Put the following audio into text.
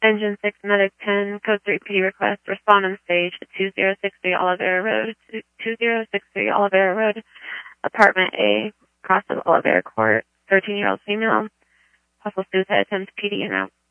Engine 6, Medic 10, Code 3 PD request, respond on stage at 2063 Oliveira Road, 2063 Oliveira Road, Apartment A, across of Oliveira Court, 13-year-old female, possible suicide attempt, PD and out.